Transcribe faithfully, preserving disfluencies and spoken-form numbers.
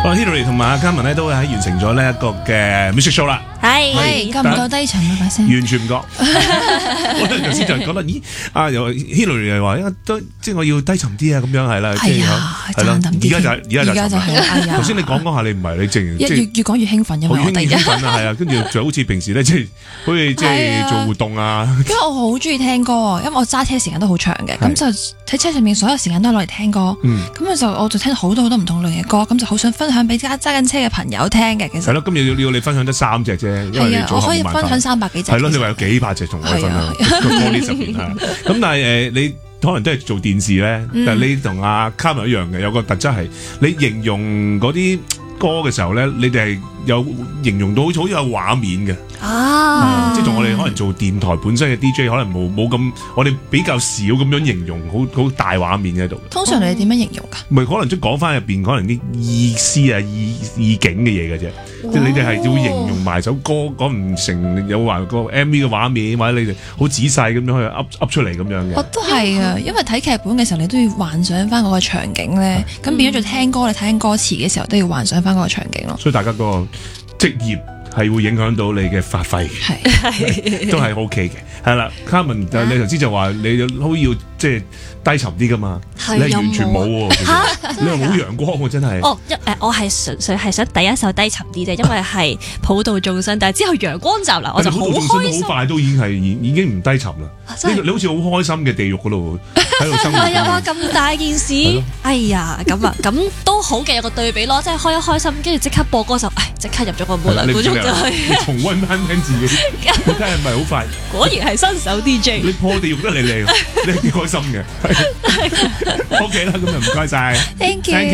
Hilary 同埋阿嘉文咧都喺完成咗呢一個嘅 music show 啦。 係，夠唔夠低沉啊把聲？ 完全唔覺。我頭先就覺得，咦啊又 Hilary 又話，都即係我要低沉啲啊，咁樣係啦。 係啊， 係咯。而家就而而家就係。 頭先你講講下，你唔係你正越越越講越興奮，因為我哋越興奮啊，係啊，跟住就好似平時咧，即係好似即係做活動啊。 因為我好中意聽歌啊，因為我揸車時間都好長嘅，咁就喺車上面所有時間都係攞嚟聽歌。咁我就我就聽好多好多唔同類型嘅歌，咁就好想分享俾揸揸緊車嘅朋友聽嘅。其實係咯， 今日要要你分享得三隻啫。 係啊，我可以分享三百幾隻。 係咯，你話有幾百隻同我分享個歌呢十年係。咁但係誒，你可能都係做電視咧，但係你同阿 Carmen 一樣嘅，有個特質係你形容嗰啲歌嘅時候咧，你哋係有形容到好似好有畫面嘅。啊，即係同我哋可能做電台本身嘅 D J 可能冇冇咁，我哋比較少咁樣形容好好大畫面喺度。 通常你哋點樣形容噶？ 唔係可能即係講翻入邊可能啲意思啊、意意境嘅嘢嘅啫。即係你哋係要形容埋首歌講唔成，有話個 M V 嘅畫面，或者你哋好仔細咁樣去噏噏出嚟咁樣嘅。 我都係啊，因為睇劇本嘅時候，你都要幻想翻嗰個場景咧。咁變咗做聽歌，你聽歌詞嘅時候都要幻想翻嗰個場景咯。 所以大家嗰個職業係會影響到你嘅發揮嘅，係都係 OK 嘅，係啦。Carmen，你頭先就話你好要即係低沉啲噶嘛，你係完全冇喎，你係好陽光喎，真係。 哦，一誒，我係純粹係想第一首低沉啲啫，因為係普度眾生，但係之後陽光襲嚟，我就好開心。 好快都已經係已經唔低沉啦，你你好似好開心嘅地獄嗰度喺度生活。 係啊，咁大件事，哎呀，咁啊，咁都好嘅，有個對比咯，即係開一開心，跟住即刻播歌就，唉，即刻入咗個 mood 啦，嗰種就係。 你重溫翻聽自己，你睇係咪好快？ 果然係新手 D J。 你破地獄得嚟嚟，你係幾開心嘅。OK 啦，咁就唔該晒。 Thank you。